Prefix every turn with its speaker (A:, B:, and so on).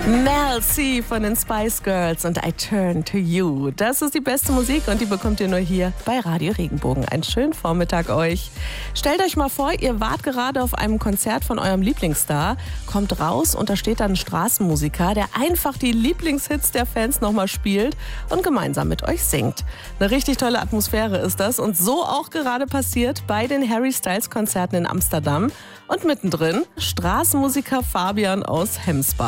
A: Mel C von den Spice Girls und I Turn to You. Das ist die beste Musik und die bekommt ihr nur hier bei Radio Regenbogen. Einen schönen Vormittag euch. Stellt euch mal vor, ihr wart gerade auf einem Konzert von eurem Lieblingsstar, kommt raus und da steht dann ein Straßenmusiker, der einfach die Lieblingshits der Fans nochmal spielt und gemeinsam mit euch singt. Eine richtig tolle Atmosphäre ist das und so auch gerade passiert bei den Harry Styles Konzerten in Amsterdam. Und mittendrin Straßenmusiker Fabian aus Hemsbach.